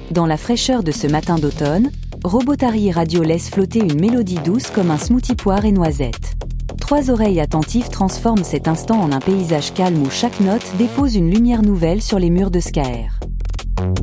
Dans la fraîcheur de ce matin d'automne, Robotari Radio laisse flotter une mélodie douce comme un smoothie poire et noisette. 3 oreilles attentives transforment cet instant en un paysage calme où chaque note dépose une lumière nouvelle sur les murs de Skaer.